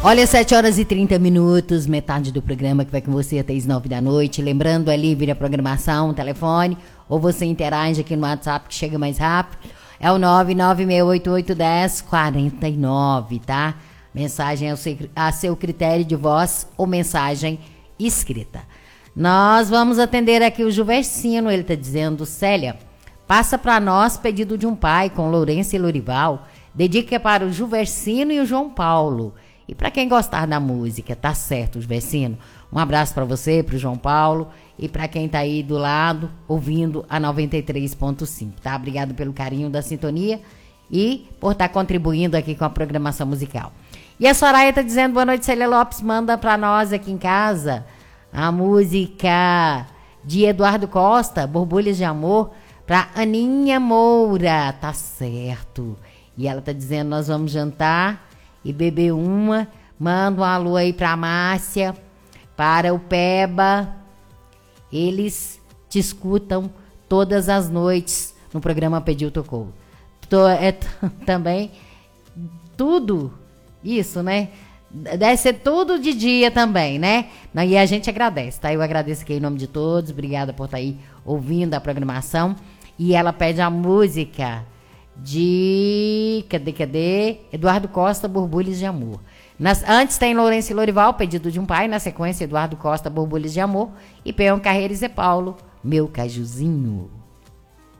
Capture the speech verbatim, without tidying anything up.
Olha, sete horas e trinta minutos, metade do programa que vai com você até as nove da noite. Lembrando, ali vira programação, telefone, ou você interage aqui no WhatsApp que chega mais rápido. É o nove nove seis oito oito um zero quatro nove, tá? Mensagem a seu critério de voz ou mensagem escrita. Nós vamos atender aqui o Juversino, ele tá dizendo: Célia, passa para nós pedido de um pai com Lourenço e Lorival. Dedica para o Juversino e o João Paulo. E para quem gostar da música, tá certo, Juversino? Um abraço para você, para o João Paulo e para quem tá aí do lado ouvindo a noventa e três ponto cinco, tá? Obrigado pelo carinho da sintonia e por estar contribuindo aqui com a programação musical. E a Soraya tá dizendo: boa noite, Célia Lopes, manda para nós aqui em casa a música de Eduardo Costa, Borbulhas de Amor, para Aninha Moura. Tá certo. E ela tá dizendo: nós vamos jantar e beber uma. Manda um alô aí pra Márcia, para o Peba. Eles te escutam todas as noites no programa Pediu Tocou. Tô, é t- também tudo isso, né? Deve ser tudo de dia também, né? E a gente agradece, tá? Eu agradeço aqui em nome de todos. Obrigada por estar aí ouvindo a programação. E ela pede a música de... Cadê, cadê? Eduardo Costa, Borbulhas de Amor. Nas, antes tem Lourenço e Lorival, Pedido de um Pai. Na sequência, Eduardo Costa, Borbulhas de Amor. E Peão Carreira e Zé Paulo, Meu Cajuzinho.